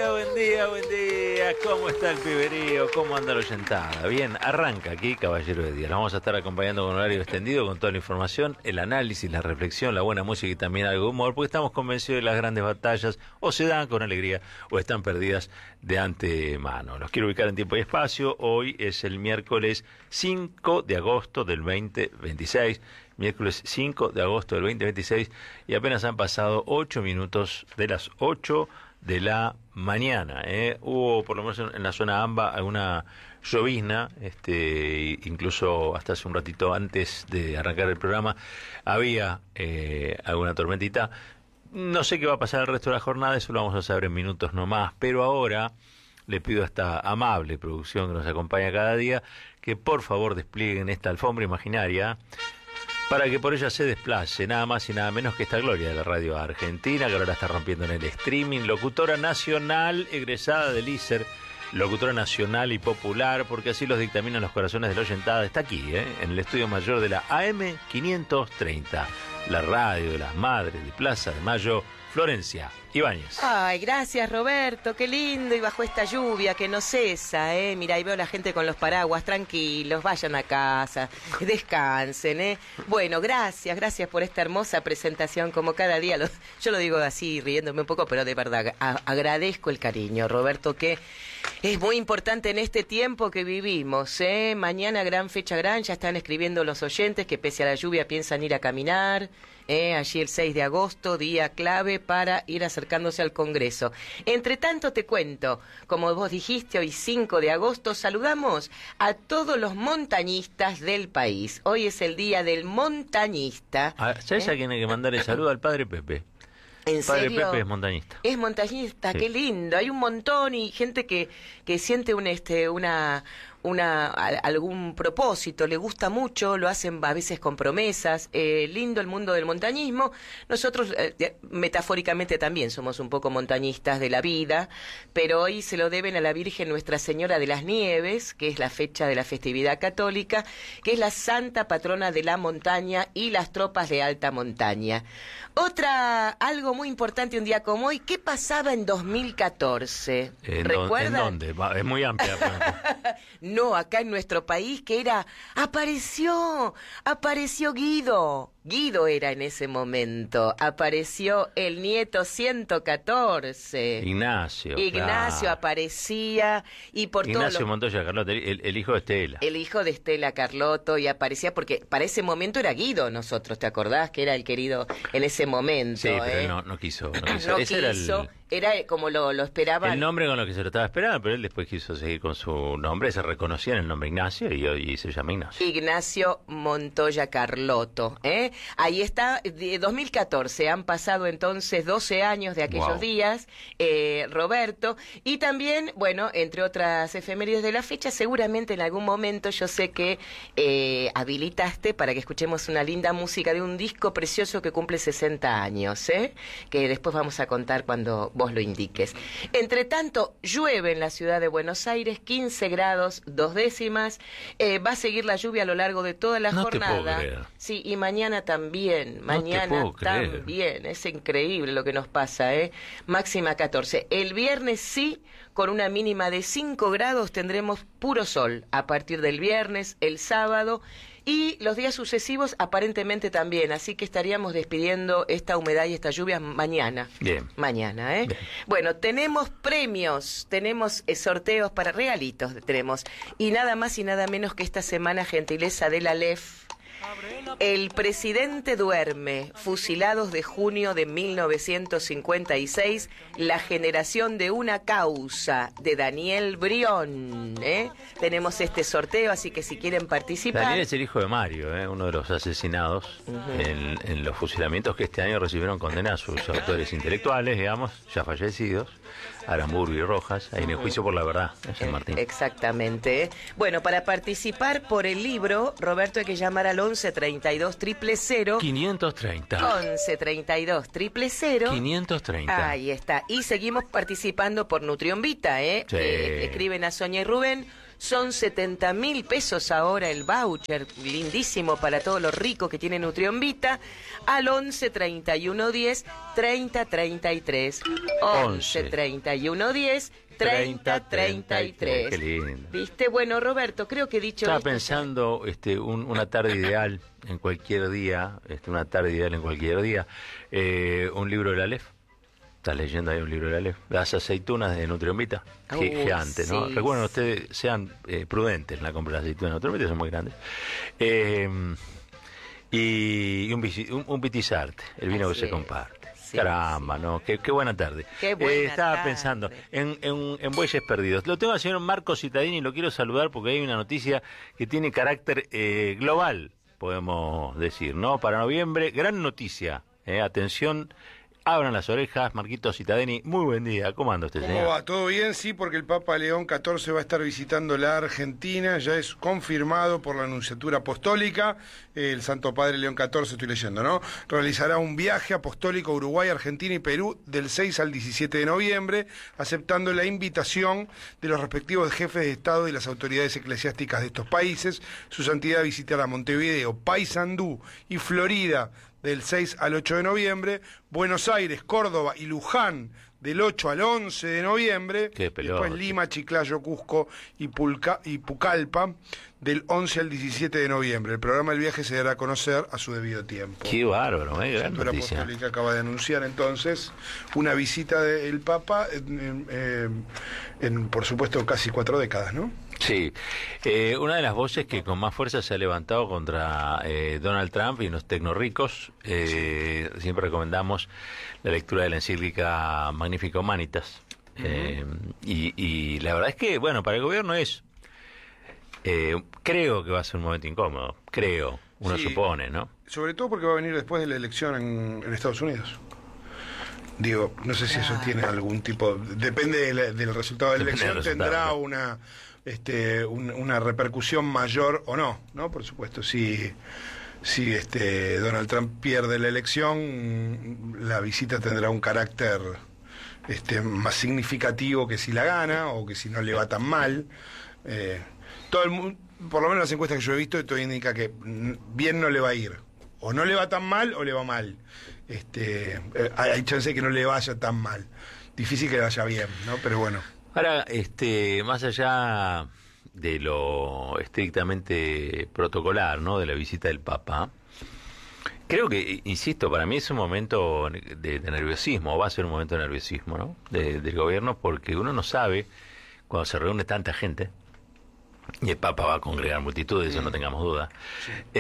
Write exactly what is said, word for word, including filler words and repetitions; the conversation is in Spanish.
día, buen día, buen día. ¿Cómo está el piberío? ¿Cómo anda la oyentada? Bien, arranca aquí Caballero de Día. Nos vamos a estar acompañando con horario extendido, con toda la información, el análisis, la reflexión, la buena música y también algo de humor, porque estamos convencidos de las grandes batallas, o se dan con alegría, o están perdidas de antemano. Los quiero ubicar en tiempo y espacio. Hoy es el miércoles cinco de agosto del veinte veintiséis. Miércoles cinco de agosto del veinte veintiséis y apenas han pasado ocho minutos de las ocho de la mañana. ¿eh? Hubo, por lo menos en la zona AMBA, alguna llovizna, este, incluso hasta hace un ratito antes de arrancar el programa, había eh, alguna tormentita. No sé qué va a pasar el resto de la jornada, eso lo vamos a saber en minutos nomás, pero ahora le pido a esta amable producción que nos acompaña cada día que por favor desplieguen esta alfombra imaginaria para que por ella se desplace nada más y nada menos que esta gloria de la radio argentina, que ahora la está rompiendo en el streaming, locutora nacional, egresada del I S E R, locutora nacional y popular, porque así los dictaminan los corazones de la oyentada. Está aquí, ¿eh? en el estudio mayor de la A M quinientos treinta, la radio de las madres de Plaza de Mayo, Florencia Ibáñez. Ay, gracias Roberto, qué lindo, y bajo esta lluvia que no cesa, ¿eh? Mira, ahí veo a la gente con los paraguas, tranquilos, vayan a casa, descansen, ¿eh? Bueno, gracias, gracias por esta hermosa presentación, como cada día, lo, yo lo digo así, riéndome un poco, pero de verdad, a, agradezco el cariño, Roberto, que es muy importante en este tiempo que vivimos, ¿eh? Mañana gran fecha gran, ya están escribiendo los oyentes que pese a la lluvia piensan ir a caminar, ¿eh? Allí el seis de agosto, día clave para ir acercándose al Congreso. Entre tanto te cuento, como vos dijiste, hoy cinco de agosto, saludamos a todos los montañistas del país. Hoy es el día del montañista. ¿Sabes ¿eh? a quién hay que mandar el saludo? Al padre Pepe. ¿En Padre serio? Pepe es montañista. Es montañista, sí. Qué lindo. Hay un montón y gente que, que siente un este una una a, algún propósito, le gusta mucho, lo hacen a veces con promesas. Eh, lindo el mundo del montañismo. Nosotros eh, metafóricamente también somos un poco montañistas de la vida, pero hoy se lo deben a la Virgen Nuestra Señora de las Nieves, que es la fecha de la festividad católica, que es la santa patrona de la montaña y las tropas de alta montaña. Otra, algo muy importante un día como hoy, ¿qué pasaba en dos mil catorce? ¿En ¿Recuerdan? ¿En dónde? Es muy amplia. No, acá en nuestro país, que era, apareció, apareció Guido. Guido era en ese momento, apareció el nieto ciento catorce. Ignacio. Ignacio claro. aparecía y por todo Ignacio lo... Montoya Carlotto, el, el hijo de Estela. El hijo de Estela Carlotto, y aparecía porque para ese momento era Guido nosotros, ¿te acordás? Que era el querido en ese momento. Sí, pero ¿eh? él no, no quiso. No quiso, no Ese quiso era, el, era como lo, lo esperaban. el nombre con lo que se lo estaba esperando, pero él después quiso seguir con su nombre, se reconocía en el nombre Ignacio y hoy se llama Ignacio. Ignacio Montoya Carlotto, ¿eh? Ahí está, de dos mil catorce, han pasado entonces doce años de aquellos wow. días, eh, Roberto, y también, bueno, entre otras efemérides de la fecha, seguramente en algún momento yo sé que eh, habilitaste para que escuchemos una linda música de un disco precioso que cumple sesenta años, ¿eh? Que después vamos a contar cuando vos lo indiques. Entre tanto, llueve en la ciudad de Buenos Aires, quince grados, dos décimas, eh, va a seguir la lluvia a lo largo de toda la no jornada. Te puedo creer. Sí, y mañana también, mañana no te puedo también, creer. es increíble lo que nos pasa, ¿eh? Máxima catorce. El viernes sí, con una mínima de cinco grados tendremos puro sol a partir del viernes, el sábado y los días sucesivos aparentemente también, así que estaríamos despidiendo esta humedad y esta lluvia mañana. Bien. Mañana, ¿eh? Bien. Bueno, tenemos premios, tenemos eh, sorteos para regalitos, tenemos, y nada más y nada menos que esta semana gentileza de la L E F. El presidente duerme, fusilados de junio de mil novecientos cincuenta y seis, la generación de una causa, de Daniel Brión, ¿eh? Tenemos este sorteo, así que si quieren participar... Daniel es el hijo de Mario, ¿eh? Uno de los asesinados uh-huh. en, en los fusilamientos que este año recibieron condena a sus autores intelectuales, digamos, ya fallecidos, Aramburu y Rojas, ahí en el juicio por la verdad, en San Martín. Exactamente. Bueno, para participar por el libro, Roberto, hay que llamar al once treinta y dos triple cero. quinientos treinta. once treinta y dos triple cero. quinientos treinta. Ahí está. Y seguimos participando por Nutrión Vita, ¿eh? Sí. eh escriben a Sonia y Rubén. son setenta mil pesos ahora el voucher, lindísimo para todos los ricos que tienen Nutrión Vita, al once treinta y uno diez treinta treinta y tres. once treinta y uno diez treinta treinta y tres. Qué lindo. ¿Viste? Bueno, Roberto, creo que he dicho... Estaba esto, pensando este, un, una tarde ideal en cualquier día, este, una tarde ideal en cualquier día, eh, un libro de la Aleph. Estás leyendo ahí un libro de la Aleph. Las aceitunas de Nutrión Vita, Uh, gigante, ¿no? sí, Recuerden, sí. ustedes sean eh, prudentes en la compra de las aceitunas de Nutrión Vita, son muy grandes. Eh, y y un, visi- un, un Vitizarte, el vino Así que se es. comparte. Sí, Caramba, sí. ¿no? Qué, qué buena tarde. Qué buena Eh, estaba tarde. pensando en, en, en Bueyes Perdidos. Lo tengo al señor Marco Cittadini y lo quiero saludar porque hay una noticia que tiene carácter eh, global, podemos decir, ¿no? Para noviembre, gran noticia. Eh, atención, abran las orejas. Marquito Cittadini, muy buen día. ¿Cómo anda usted, ¿Cómo señor? va? ¿Todo bien? Sí, porque el Papa León catorce va a estar visitando la Argentina, ya es confirmado por la Nunciatura Apostólica. El Santo Padre León catorce, estoy leyendo, ¿no? Realizará un viaje apostólico a Uruguay, Argentina y Perú del seis al diecisiete de noviembre, aceptando la invitación de los respectivos jefes de Estado y las autoridades eclesiásticas de estos países. Su santidad visitará Montevideo, Paysandú y Florida del seis al ocho de noviembre, Buenos Aires, Córdoba y Luján del ocho al once de noviembre, Qué pelota. después Lima, Chiclayo, Cusco y, Pulca, y Pucallpa del once al diecisiete de noviembre. El programa del viaje se dará a conocer a su debido tiempo. Qué bárbaro, ¿eh? La Gran Nunciatura noticia. Apostólica acaba de anunciar entonces una visita del Papa en, en- en- en, por supuesto, casi cuatro décadas, ¿no? Sí, eh, una de las voces que con más fuerza se ha levantado contra eh, Donald Trump y los tecnorricos, eh, siempre recomendamos la lectura de la encíclica Magnifica Humanitas. Eh, y, y la verdad es que, bueno, para el gobierno es, eh, creo que va a ser un momento incómodo, creo, uno Sí. supone, ¿no? Sobre todo porque va a venir después de la elección en, en Estados Unidos. Digo, no sé si eso Claro. tiene algún tipo... Depende de la- del resultado de la Depende del elección, resultado, tendrá ¿no? una, este, un- una repercusión mayor o no, ¿no? Por supuesto, si, si este, Donald Trump pierde la elección, la visita tendrá un carácter este, más significativo que si la gana o que si no le va tan mal. Eh, todo el mundo, por lo menos las encuestas que yo he visto, todo indica que mm, bien no le va a ir. O no le va tan mal o le va mal. Este, eh, hay hay chance de que no le vaya tan mal. Difícil que le vaya bien, ¿no? Pero bueno. Ahora, este, más allá de lo estrictamente protocolar, ¿no? De la visita del Papa, creo que, insisto, para mí es un momento de, de nerviosismo, o va a ser un momento de nerviosismo, ¿no? De- del gobierno, porque uno no sabe, cuando se reúne tanta gente, y el Papa va a congregar multitudes, eso no tengamos duda,